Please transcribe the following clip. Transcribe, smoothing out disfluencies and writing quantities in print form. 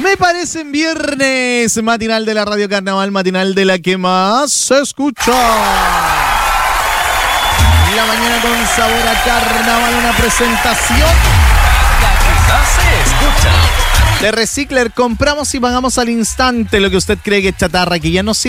Me parece en viernes, matinal de la Radio Carnaval, matinal de la que más se escucha. La mañana con sabor a carnaval, una presentación. La que más se escucha. De Recicler, compramos y pagamos al instante lo que usted cree que es chatarra, que ya no sirve.